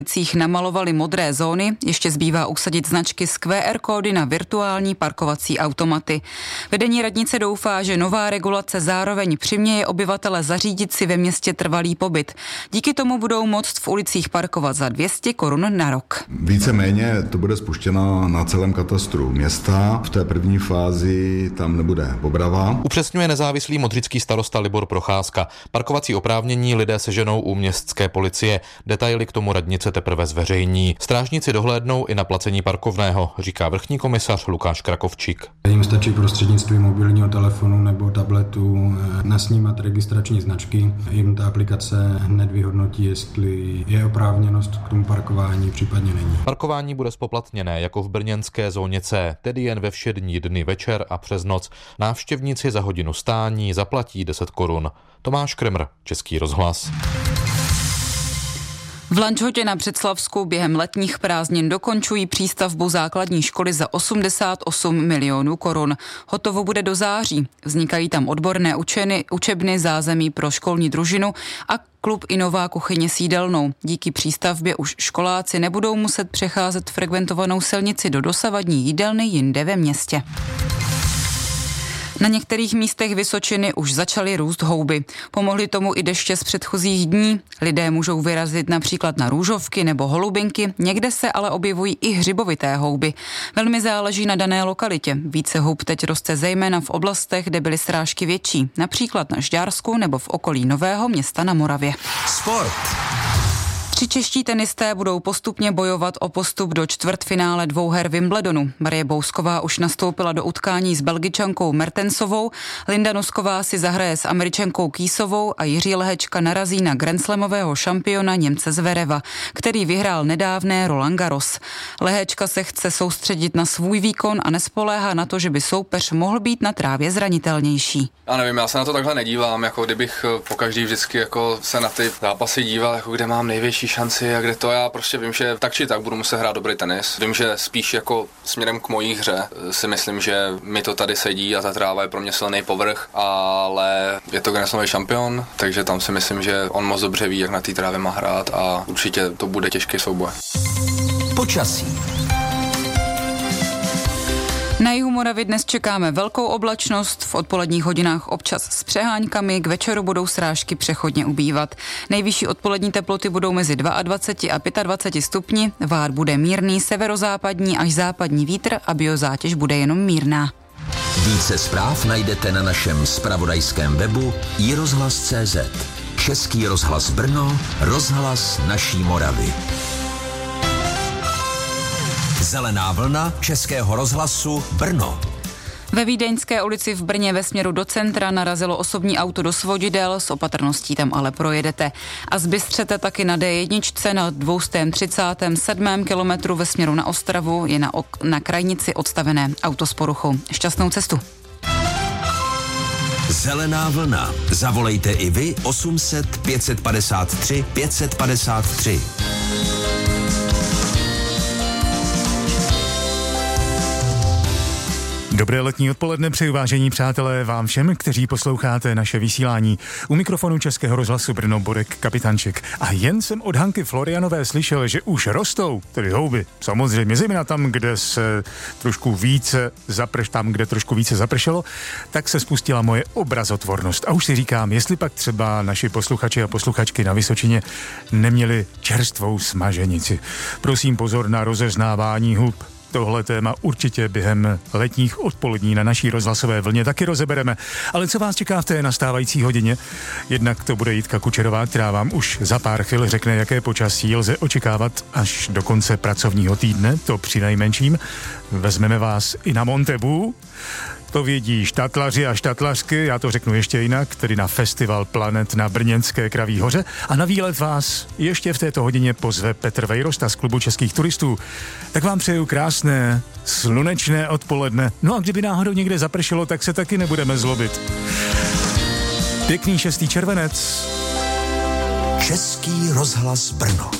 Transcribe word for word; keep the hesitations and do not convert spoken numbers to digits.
ulicích namalovali modré zóny, ještě zbývá usadit značky s Q R kódy na virtuální parkovací automaty. Vedení radnice doufá, že nová regulace zároveň přiměje obyvatele zařídit si ve městě trvalý pobyt. Díky tomu budou moct v ulicích parkovat za dvě stě korun na rok. Víceméně to bude spuštěno na celém katastru města. V té první fázi tam nebude pobrava. Upřesňuje nezávislý modřický starosta Libor Procházka. Parkovací oprávnění lidé seženou u městské policie. Detaily k tomu radnice teprve zveřejní. Strážníci dohlédnou i na placení parkovného, říká vrchní komisař Lukáš Krakovčík. Jim stačí prostřednictvím mobilního telefonu nebo tabletu nasnímat registrační značky. Jim ta aplikace hned vyhodnotí, jestli je oprávněnost k tomu parkování, případně není. Parkování bude zpoplatněné jako v brněnské zóně C, tedy jen ve všední dny večer a přes noc. Návštěvníci za hodinu stání zaplatí deset korun. Tomáš Kremr, Český rozhlas. V Lanžhotě na Břeclavsku během letních prázdnin dokončují přístavbu základní školy za osmdesát osm milionů korun. Hotovo bude do září. Vznikají tam odborné učeny, učebny, zázemí pro školní družinu a klub i nová kuchyně s jídelnou. Díky přístavbě už školáci nebudou muset přecházet frekventovanou silnici do dosavadní jídelny jinde ve městě. Na některých místech Vysočiny už začaly růst houby. Pomohly tomu i deště z předchozích dní. Lidé můžou vyrazit například na růžovky nebo holubinky, někde se ale objevují i hřibovité houby. Velmi záleží na dané lokalitě. Více houb teď roste zejména v oblastech, kde byly srážky větší, například na Žďársku nebo v okolí Nového Města na Moravě. Sport. Tři čeští tenisté budou postupně bojovat o postup do čtvrtfinále dvouher Wimbledonu. Marie Bousková už nastoupila do utkání s Belgičankou Mertensovou, Linda Nosková si zahraje s Američankou Kýsovou a Jiří Lehečka narazí na grandslamového šampiona Němce Zvereva, který vyhrál nedávné Roland Garros. Lehečka se chce soustředit na svůj výkon a nespoléhá na to, že by soupeř mohl být na trávě zranitelnější. Já nevím, já se na to takhle nedívám, jako kdybych pokaždý vždycky jako se na ty zápasy díval, jako kde mám největší šanci a kde to, já prostě vím, že tak či tak budu muset hrát dobrý tenis. Vím, že spíš jako směrem k mojí hře si myslím, že mi to tady sedí a ta tráva je pro mě silný povrch, ale je to grandslamový šampion, takže tam si myslím, že on moc dobře ví, jak na té trávě má hrát a určitě to bude těžký souboj. Počasí. Na jihu Moravy dnes čekáme velkou oblačnost, v odpoledních hodinách občas s přeháňkami, k večeru budou srážky přechodně ubývat. Nejvyšší odpolední teploty budou mezi dvacet dva a dvacet pět stupni, vár bude mírný, severozápadní až západní vítr a biozátěž bude jenom mírná. Více zpráv najdete na našem zpravodajském webu i rozhlas tečka cé zet. Český rozhlas Brno, rozhlas naší Moravy. Zelená vlna Českého rozhlasu Brno. Ve Vídeňské ulici v Brně ve směru do centra narazilo osobní auto do svodidel, s opatrností tam ale projedete. A zbystřete taky na dé jedna na dvě stě třicet sedm kilometru ve směru na Ostravu, je na, ok- na krajnici odstavené auto s poruchou. Šťastnou cestu. Zelená vlna. Zavolejte i vy osm set pět padesát tři pět padesát tři. Dobré letní odpoledne přeju, vážení přátelé, vám všem, kteří posloucháte naše vysílání. U mikrofonu Českého rozhlasu Brno Borek Kapitanček. A jen jsem od Hanky Florianové slyšel, že už rostou, tedy houby, samozřejmě, zejména tam, kde se trošku více zaprš, tam, kde trošku více zapršelo, tak se spustila moje obrazotvornost. A už si říkám, jestli pak třeba naši posluchači a posluchačky na Vysočině neměli čerstvou smaženici. Prosím pozor na rozeznávání hub. Tohle téma určitě během letních odpolední na naší rozhlasové vlně taky rozebereme. Ale co vás čeká v té nastávající hodině? Jednak to bude Jitka Kučerová, která vám už za pár chvil řekne, jaké počasí lze očekávat až do konce pracovního týdne, to přinejmenším. Vezmeme vás i na Montebu. To vědí štatlaři a štatlařky, já to řeknu ještě jinak, tedy na Festival Planet na brněnské Kraví hoře. A na výlet vás ještě v této hodině pozve Petr Vejrosta z Klubu českých turistů. Tak vám přeju krásné, slunečné odpoledne. No a kdyby náhodou někde zapršelo, tak se taky nebudeme zlobit. Pěkný šestý červenec. Český rozhlas Brno.